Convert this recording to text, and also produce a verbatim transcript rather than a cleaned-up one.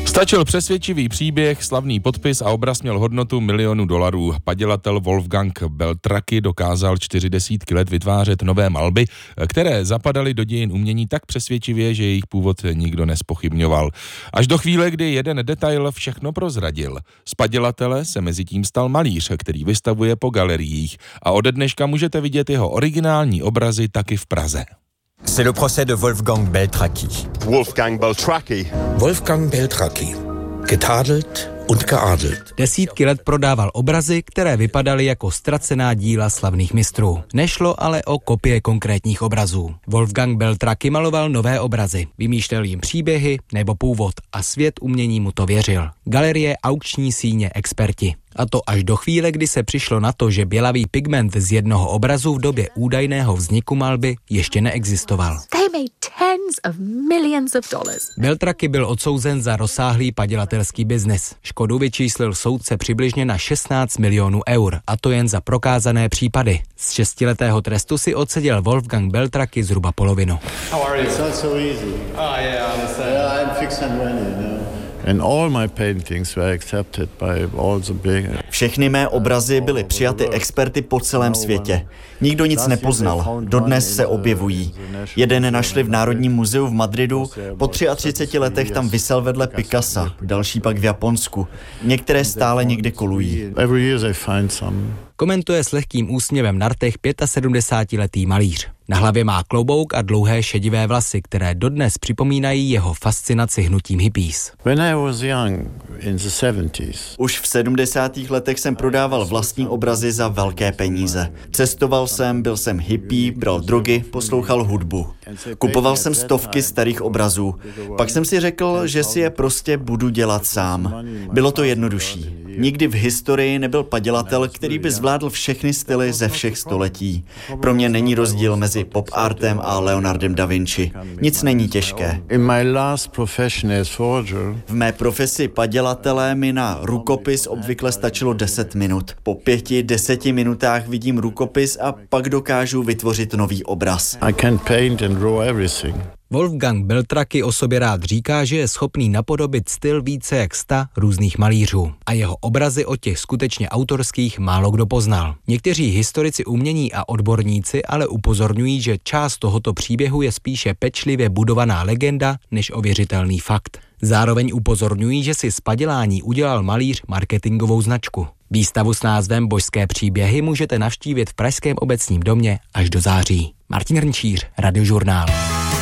Stačil přesvědčivý příběh, slavný podpis a obraz měl hodnotu milionu dolarů. Padělatel Wolfgang Beltraki dokázal čtyři desítky let vytvářet nové malby, které zapadaly do dějin umění tak přesvědčivě, že jejich původ nikdo nezpochybňoval. Až do chvíle, kdy jeden detail všechno prozradil. Z padělatele se mezitím stal malíř, který vystavuje po galeriích a ode dneška můžete vidět jeho originální obrazy taky v Praze. C'est le procès de Wolfgang Beltraki. Wolfgang Beltraki. Wolfgang Beltraki. Getadelt und geadelt. Desítky let prodával obrazy, které vypadaly jako ztracená díla slavných mistrů. Nešlo ale o kopie konkrétních obrazů. Wolfgang Beltraki maloval nové obrazy, vymýšlel jim příběhy nebo původ a svět umění mu to věřil. Galerie, aukční síně, experti. A to až do chvíle, kdy se přišlo na to, že bělavý pigment z jednoho obrazu v době údajného vzniku malby ještě neexistoval. Beltraki byl odsouzen za rozsáhlý padělatelský biznis. Škodu vyčíslil soudce přibližně na šestnáct milionů eur, a to jen za prokázané případy. Z šestiletého trestu si odseděl Wolfgang Beltraki zhruba polovinu. Všechny mé obrazy byly přijaty experty po celém světě. Nikdo nic nepoznal. Dodnes se objevují. Jeden našli v Národním muzeu v Madridu, po třiatřiceti letech tam visel vedle Picassa, další pak v Japonsku. Některé stále někde kolují. Komentuje s lehkým úsměvem na rtech sedmdesátiletý malíř. Na hlavě má klobouk a dlouhé šedivé vlasy, které dodnes připomínají jeho fascinaci hnutím hippies. Už v sedmdesátých letech jsem prodával vlastní obrazy za velké peníze. Cestoval jsem, byl jsem hippie, bral drogy, poslouchal hudbu. Kupoval jsem stovky starých obrazů. Pak jsem si řekl, že si je prostě budu dělat sám. Bylo to jednodušší. Nikdy v historii nebyl padělatel, který by zvládl všechny styly ze všech století. Pro mě není rozdíl mezi pop artem a Leonardem da Vinci. Nic není těžké. V mé profesi padělatele mi na rukopis obvykle stačilo deset minut. Po pěti, deseti minutách vidím rukopis a pak dokážu vytvořit nový obraz. Wolfgang Beltraki o sobě rád říká, že je schopný napodobit styl více jak sta různých malířů. A jeho obrazy od těch skutečně autorských málo kdo poznal. Někteří historici umění a odborníci ale upozorňují, že část tohoto příběhu je spíše pečlivě budovaná legenda než ověřitelný fakt. Zároveň upozorňují, že si z padělání udělal malíř marketingovou značku. Výstavu s názvem Božské příběhy můžete navštívit v Pražském obecním domě až do září. Martin Hrnčíř, Radiožurnál.